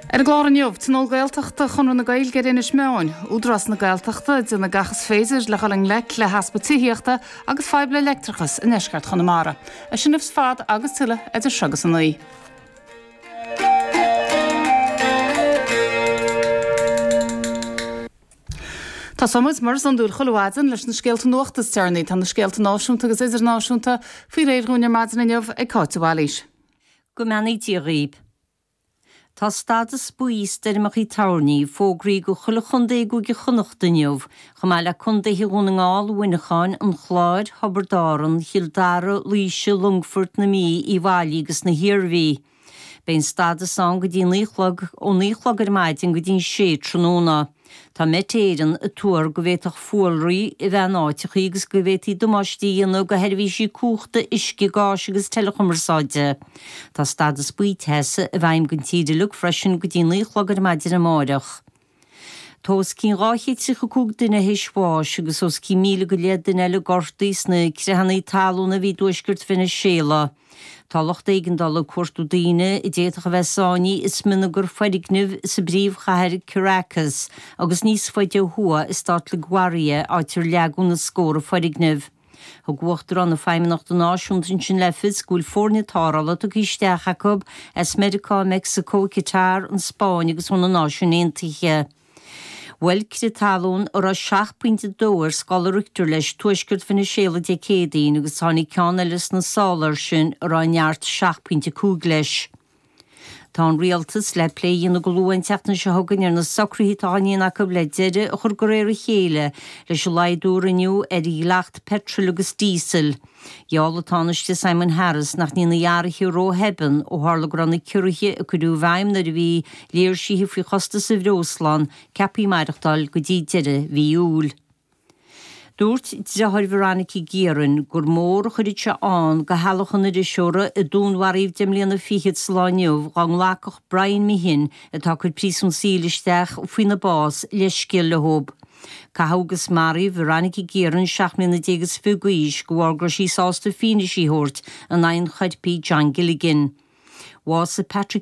Gláraniuh nó gailteachta chun na gail gur ina smeáin, údras na gailteachta de na gachas féidir le chaling le haspatííochta agus feibble electrachas in eisceart chunamara. A sin nufs fad agus tuile idir segus an nuí. Tá samid mar an dúr chohhain leis na scéalta nuachtas tearnaí tá na scéalta náisiúnta agus idir náisiúnta fao réirúnar maidinineh ag cáiteháilís. Go meanaí tí riib. Tá stadas buís deirmach í tarnaí fógraí go chula chundé go go chunachtaineh, chumá le chundé hiúna ngáil winacháin an chláir habardáran Hildára Líise Lungfurt na mí í bhailí agus na hiirhí. Bén stadas an go dtí níchlog ó níchlog ar maidin go dtín sé tróna. Tá metéiran a túair go bhéach fualraí I bheith áitichaí agus go bhétí domáistííanana go heirhísí cúchta isci gáis agus telechumarsáide. Tá stadas buítheasa a bhaim gon tíidirlug freisin go dtí níchlog ar maidir a máireach. Tós cín ráchiid si go cúg duine héisbáis agus os cí míle go léad duine le gortaís na crehannaí talúna bhí dúisgurt finna séla. Tá locht éigendal cuairtú daine I déach a bheitsáí is mina gur foiignimh sa bríomh chair Caracas agus níos foiide thua is start le Guaria áitir leagún na scóra foiignimh. Tá ghuachtar an na feimimeachta náisiúnta sin lefis gúil fórne tárala a gíisteach Jacob as America, Mexico, Qatar an Spáin agus húna náisiúnéontaithe. Well cre talún ar a 7.2 scolar ruachtar leis tuaisgurt finna séla de cédaín agus tháinig ceanna leis na sálar sin ar a neart 7.2 leis. Tá an rialtas le pléíon na golúin teachna se thugann ar na sacraí táíon acu le deire a chur go réir chéile leis se leidúr aniu ar í lecht petrol agus dísel. Jála tánaiste Simon Harris nach ní na jaarachí ró heban ó hála granna cuirthe a chuú bhaim na bhí léirsíthe fao chosta sa Bhróslan cepaí maireachtáil go dtí deire bhí úl. Dúirt deharhránaí géarann gur mór chuirid se an go healachan na seora a dúnhaíh demlíanana fichiid sláineh gan lacach Brian Mihin atá chud prísún sílisteach faoin na bás leis scil le hób. Cathógus Marí bhránaí géarann 7 fugaís go bhhargur sí sásta fiine sí thuirt an 9 chuidpí John Gilligan. Was Patrick